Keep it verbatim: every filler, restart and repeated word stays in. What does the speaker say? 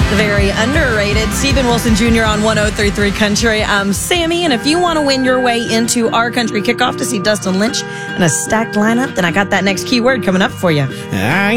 The very underrated Stephen Wilson Junior on one oh three point three Country. I'm Sammy, and if you want to win your way into our country kickoff to see Dustin Lynch and a stacked lineup, then I got that next keyword coming up for you. I